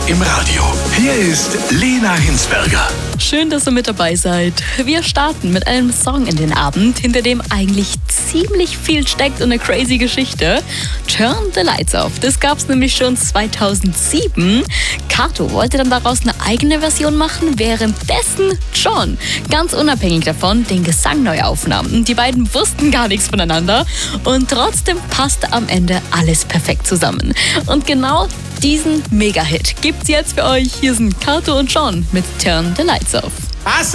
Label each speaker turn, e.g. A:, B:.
A: im Radio. Hier ist Lena Hinsberger.
B: Schön, dass ihr mit dabei seid. Wir starten mit einem Song in den Abend, hinter dem eigentlich ziemlich viel steckt und eine crazy Geschichte. Turn the Lights Off. Das gab's nämlich schon 2007. Kato wollte dann daraus eine eigene Version machen, währenddessen John ganz unabhängig davon den Gesang neu aufnahm. Die beiden wussten gar nichts voneinander und trotzdem passte am Ende alles perfekt zusammen. Und genau diesen Mega-Hit gibt's jetzt für euch. Hier sind Kato und John mit Turn the Lights Off.
C: Was?